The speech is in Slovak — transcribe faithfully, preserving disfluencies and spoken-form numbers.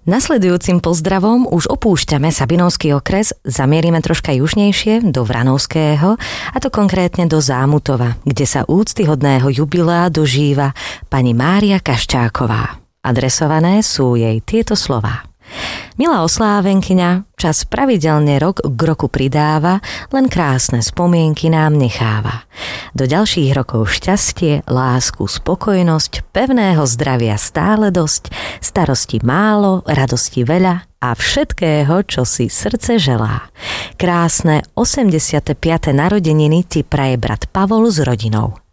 Nasledujúcim pozdravom už opúšťame Sabinovský okres, zamierime troška južnejšie do Vranovského, a to konkrétne do Zámutova, kde sa úctyhodného jubilea dožíva pani Mária Kaščáková. Adresované sú jej tieto slová. Milá oslávenkyňa, čas pravidelne rok k roku pridáva, len krásne spomienky nám necháva. Do ďalších rokov šťastie, lásku, spokojnosť, pevného zdravia stále dosť, starosti málo, radosti veľa a všetkého, čo si srdce želá. Krásne osemdesiate piate narodeniny ti praje brat Pavol s rodinou.